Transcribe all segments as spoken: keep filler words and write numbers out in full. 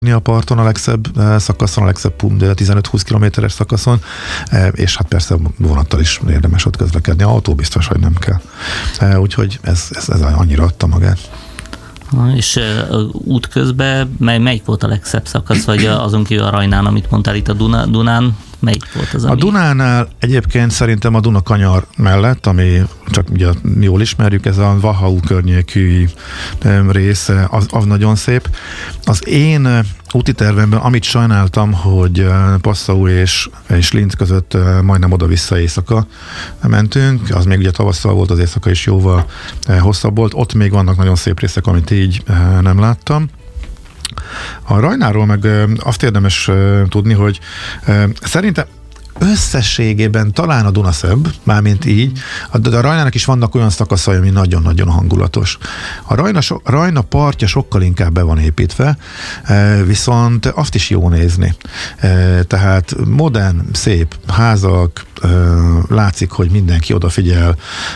a parton a legszebb szakaszon, a legszebb tizenöt-húsz kilométeres szakaszon, és hát persze vonattal is érdemes ott közlekedni, autó biztos, hogy nem kell. Úgyhogy ez, ez, ez annyira adta magát. És útközben mely, melyik volt a legszebb szakasz, vagy azon kívül a Rajnán, amit mondtál itt a Duna, Dunán, melyik volt az, ami... A Dunánál egyébként szerintem a Duna kanyar mellett, ami csak ugye jól ismerjük, ez a Wachau környékű része, az, az nagyon szép. Az én úti tervemben, amit sajnáltam, hogy Passau és, és Linz között majdnem oda-vissza éjszaka mentünk, az még ugye tavasszal volt, az éjszaka is jóval hosszabb volt, ott még vannak nagyon szép részek, amit így nem láttam. A Rajnáról meg azt érdemes tudni, hogy szerintem összességében talán a Duna szebb, mármint így, de a Rajnának is vannak olyan szakaszai, ami nagyon-nagyon hangulatos. A Rajna, so, Rajna partja sokkal inkább be van építve, viszont azt is jó nézni. Tehát modern, szép házak, látszik, hogy mindenki odafigyel,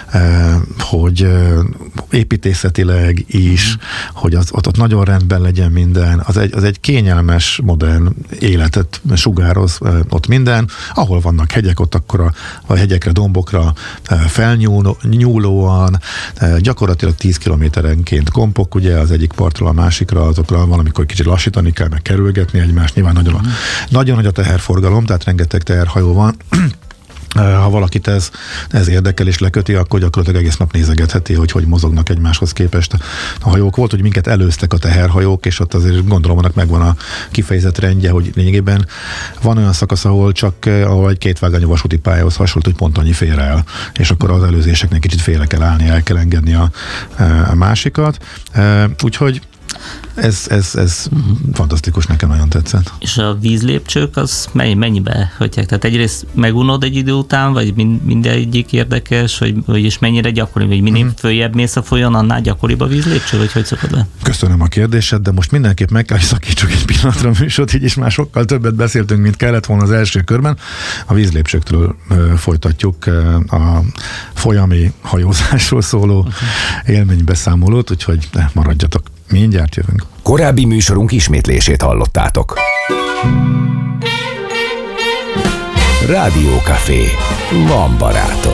hogy építészetileg is, mm. hogy az, ott, ott nagyon rendben legyen minden. Az egy, az egy kényelmes, modern életet sugároz ott minden. Ahol vannak hegyek, ott akkor a, a hegyekre, dombokra felnyúlóan, gyakorlatilag tíz kilométerenként kompok, ugye az egyik partról a másikra, azokra valamikor kicsit lassítani kell, meg kerülgetni egymást. Nyilván nagyon, mm. nagyon nagy a teherforgalom, tehát rengeteg teherhajó van. Ha valakit ez, ez érdekel és leköti, akkor gyakorlatilag egész nap nézegetheti, hogy hogy mozognak egymáshoz képest a hajók. Volt, hogy minket előztek a teherhajók, és ott azért gondolom, annak megvan a kifejezett rendje, hogy lényegében van olyan szakasz, ahol csak ahol egy kétvágányú vasúti pályához hasonlít, hogy pont annyi fér el, és akkor az előzéseknek kicsit félre kell állni, el kell engedni a, a másikat. Úgyhogy Ez, ez, ez uh-huh. fantasztikus, nekem nagyon tetszett. És a vízlépcsők, az mennyibe hagyják? Tehát egyrészt megunod egy idő után, vagy mindegyik érdekes, vagy, vagy és mennyire gyakori, vagy minél uh-huh. följebb mész a folyón, annál gyakoribb a vízlépcső, vagy hogy szokod le? Köszönöm a kérdésed, de most mindenképp meg kell, hogy szakítsuk egy pillanatra a műsort, így is már sokkal többet beszéltünk, mint kellett volna az első körben. A vízlépcsőktől ö, folytatjuk ö, a folyami hajózásról szóló uh-huh. élménybeszámolót, úgyhogy maradjatok. Mindjárt jövünk. Korábbi műsorunk ismétlését hallottátok. Rádió Café. Van barátom.